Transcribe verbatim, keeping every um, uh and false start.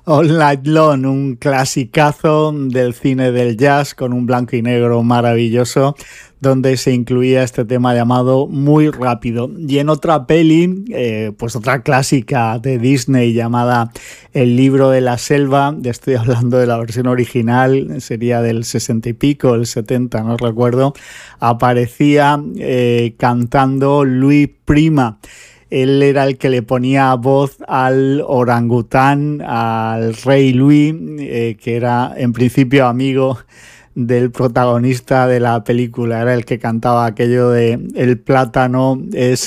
All Night Long, un clasicazo del cine del jazz con un blanco y negro maravilloso, donde se incluía este tema llamado Muy Rápido. Y en otra peli, eh, pues otra clásica de Disney llamada El libro de la selva, estoy hablando de la versión original, sería del sesenta y pico, el setenta, no recuerdo, aparecía eh, cantando Louis Prima. Él era el que le ponía voz al orangután, al rey Louis, eh, que era en principio amigo del protagonista de la película. Era el que cantaba aquello de el plátano es